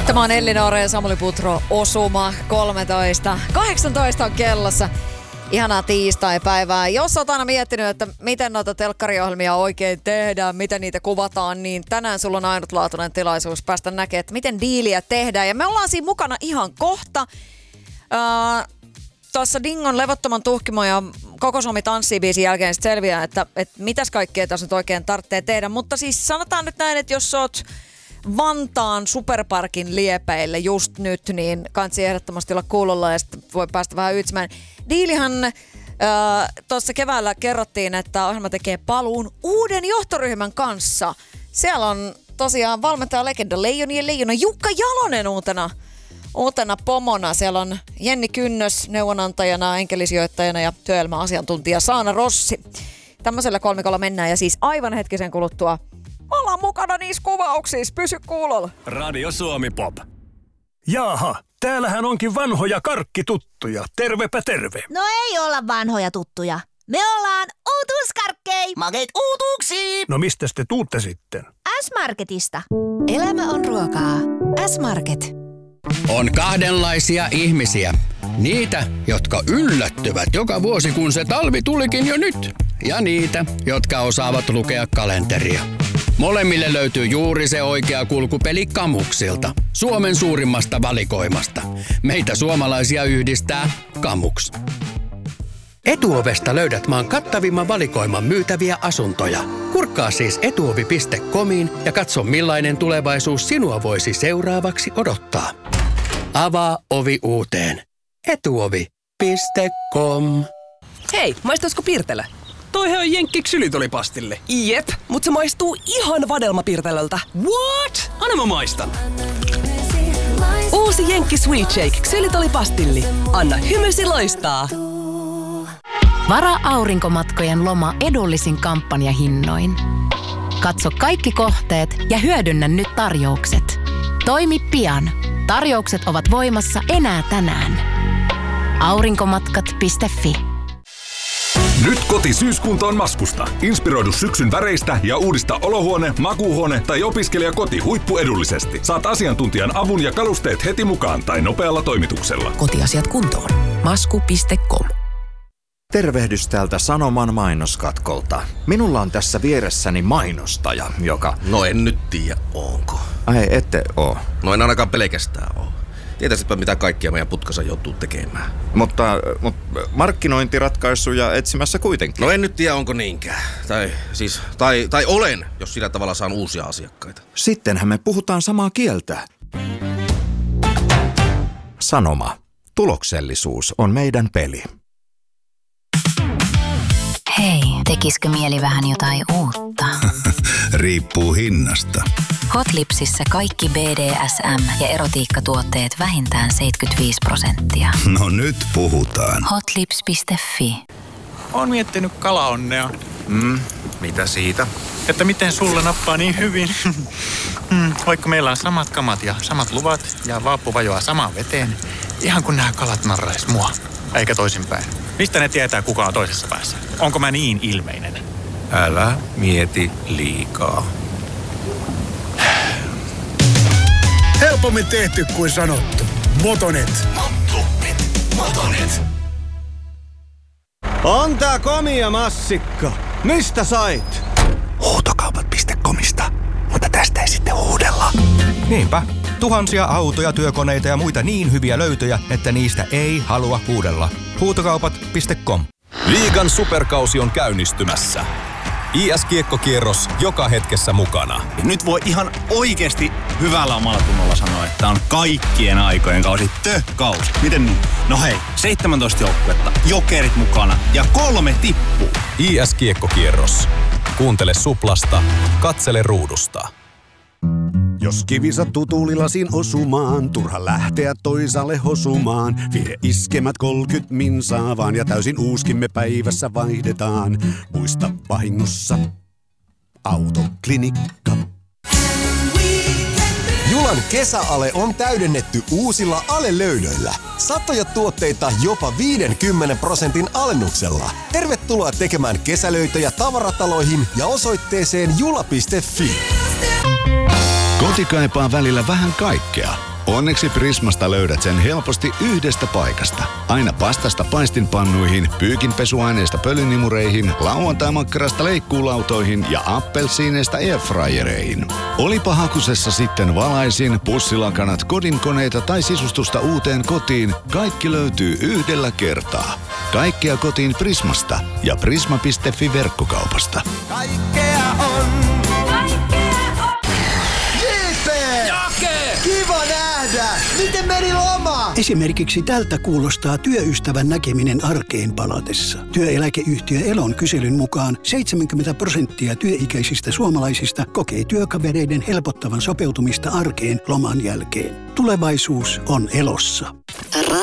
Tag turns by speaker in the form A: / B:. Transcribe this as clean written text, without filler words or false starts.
A: Tämä on Ellinora ja Samuli Putro osuma 13. 18 on kellossa. Ihanaa tiistai-päivää. Jos olet aina miettinyt, että miten noita telkkariohjelmia oikein tehdään, miten niitä kuvataan, niin tänään sulla on ainutlaatuinen tilaisuus päästä näkemään, että miten diiliä tehdään. Ja me ollaan siinä mukana ihan kohta. Tuossa Dingon levottoman tuhkimon ja Koko Suomi tanssii -biisin jälkeen sitten selviää, että mitäs kaikkea tässä nyt oikein tarvitsee tehdä. Mutta siis sanotaan nyt näin, että jos oot Vantaan Superparkin liepeille just nyt, niin kansi ehdottomasti olla kuulolla ja sitten voi päästä vähän ytsimään. Diilihan tuossa keväällä kerrottiin, että ohjelma tekee paluun uuden johtoryhmän kanssa. Siellä on tosiaan valmentaja legenda Leijonien leijona Jukka Jalonen uutena pomona. Siellä on Jenni Kynnös neuvonantajana, enkelisijoittajana ja työelämäasiantuntija Saana Rossi. Tämmöisellä kolmikolla mennään ja siis aivan hetkisen kuluttua ollaan mukana niissä kuvauksissa. Pysy kuulolla.
B: Radio Suomi Pop.
C: Jaaha, täällähän onkin vanhoja karkkituttuja. Tervepä terve.
D: No ei olla vanhoja tuttuja. Me ollaan uutuuskarkkei.
E: Makeet uutuuksiin.
C: No mistäs te tuutte sitten?
D: S-Marketista.
F: Elämä on ruokaa. S-Market.
G: On kahdenlaisia ihmisiä. Niitä, jotka yllättyvät joka vuosi, kun se talvi tulikin jo nyt. Ja niitä, jotka osaavat lukea kalenteria. Molemmille löytyy juuri se oikea kulkupeli Kamuksilta. Suomen suurimmasta valikoimasta. Meitä suomalaisia yhdistää Kamuks. Etuovesta löydät maan kattavimman valikoiman myytäviä asuntoja. Kurkkaa siis etuovi.comiin ja katso millainen tulevaisuus sinua voisi seuraavaksi odottaa. Avaa ovi uuteen. Etuovi.com.
H: Hei, maistaisiko Pirtelö?
B: Toihan on Jenkki ksylitolipastille.
H: Jep, mut se maistuu ihan vadelmapirtelöltä.
B: What? Anna mä maistan.
H: Uusi Jenkki Sweet Shake ksylitolipastilli. Anna hymysi loistaa.
F: Varaa aurinkomatkojen loma edullisin kampanjahinnoin. Katso kaikki kohteet ja hyödynnä nyt tarjoukset. Toimi pian. Tarjoukset ovat voimassa enää tänään. Aurinkomatkat.fi.
I: Nyt koti-syyskuntoon Maskusta. Inspiroidu syksyn väreistä ja uudista olohuone, makuuhuone tai opiskelijakoti huippuedullisesti. Saat asiantuntijan avun ja kalusteet heti mukaan tai nopealla toimituksella.
F: Kotiasiat kuntoon. Masku.com.
J: Tervehdys täältä Sanoman mainoskatkolta. Minulla on tässä vieressäni mainostaja, joka...
E: No en nyt tiedä, onko.
J: Ai, ette oo.
E: No en ainakaan pelkästään oo. Tietäisipä mitä kaikkia meidän putkassa joutuu tekemään.
J: Mutta markkinointiratkaisuja etsimässä kuitenkin.
E: No en nyt tiedä, onko niinkään. Tai olen, jos sillä tavalla saan uusia asiakkaita.
J: Sittenhän me puhutaan samaa kieltä. Sanoma. Tuloksellisuus on meidän peli.
F: Hei, tekisikö mieli vähän jotain uutta?
K: Riippuu hinnasta.
F: Hotlipsissä kaikki BDSM- ja erotiikkatuotteet vähintään 75%.
K: No nyt puhutaan.
F: Hotlips.fi.
L: Oon miettinyt kalaonnea.
J: Mitä siitä?
L: Että miten sulla nappaa niin hyvin. Vaikka meillä on samat kamat ja samat luvat ja vaappu vajoaa samaan veteen. Ihan kun nämä kalat narrais mua. Eikä toisinpäin. Mistä ne tietää, kuka on toisessa päässä? Onko mä niin ilmeinen?
J: Älä mieti liikaa.
C: Helpommin tehty kuin sanottu. Motonet.
K: Motonet.
M: On tää komia massikka. Mistä sait?
K: Huutokaupat.comista. Mutta tästä ei sitten huudella.
N: Niinpä. Tuhansia autoja, työkoneita ja muita niin hyviä löytöjä, että niistä ei halua huudella. Huutokaupat.com.
O: Liigan superkausi on käynnistymässä. IS-kiekkokierros joka hetkessä mukana.
M: Nyt voi ihan oikeesti hyvällä omalla tunnolla sanoa, että on kaikkien aikojen kausi. Kausi. Miten niin? No hei, 17 joukkuetta, Jokerit mukana ja 3 tippuu.
O: IS-kiekkokierros. Kuuntele Suplasta, katsele ruudusta.
P: Jos kivi sattuu tuulilasin osumaan, turha lähteä toisaalle hosumaan. Vie iskemät 30 minsaa vaan ja täysin uuskimme päivässä vaihdetaan. Muista vahingossa Autoklinikka.
Q: Julan kesäale on täydennetty uusilla alelöydöillä. Satoja tuotteita jopa 50% alennuksella. Tervetuloa tekemään kesälöitöjä tavarataloihin ja osoitteeseen jula.fi.
K: Koti kaipaa välillä vähän kaikkea. Onneksi Prismasta löydät sen helposti yhdestä paikasta. Aina pastasta paistinpannuihin, pyykinpesuaineista pölynimureihin, lauantai-makkarasta leikkuulautoihin ja appelsiineista airfryereihin. Olipa hakusessa sitten valaisin, pussilakanat, kodinkoneita tai sisustusta uuteen kotiin, kaikki löytyy yhdellä kertaa. Kaikkea kotiin Prismasta ja prisma.fi verkkokaupasta.
R: Kaikkea on. Kiva nähdä! Miten meni loma?
S: Esimerkiksi tältä kuulostaa työystävän näkeminen arkeen palatessa. Työeläkeyhtiö Elon kyselyn mukaan 70% työikäisistä suomalaisista kokee työkavereiden helpottavan sopeutumista arkeen loman jälkeen. Tulevaisuus on Elossa.